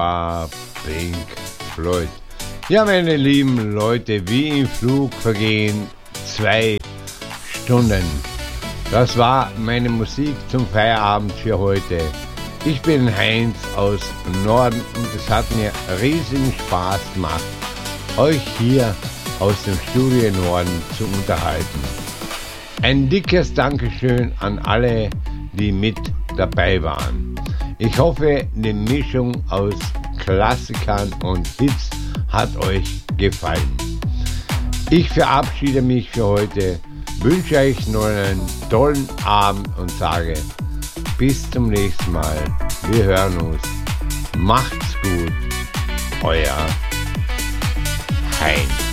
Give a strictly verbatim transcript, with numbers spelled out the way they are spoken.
war Pink Floyd. Ja, meine lieben Leute, wie im Flug vergehen zwei Stunden. Das war meine Musik zum Feierabend für heute. Ich bin Heinz aus Norden und es hat mir riesigen Spaß gemacht, euch hier aus dem Studio Norden zu unterhalten. Ein dickes Dankeschön an alle, die mit dabei waren. Ich hoffe, die Mischung aus Klassikern und Hits hat euch gefallen. Ich verabschiede mich für heute, wünsche euch noch einen tollen Abend und sage bis zum nächsten Mal. Wir hören uns. Macht's gut. Euer Heinz.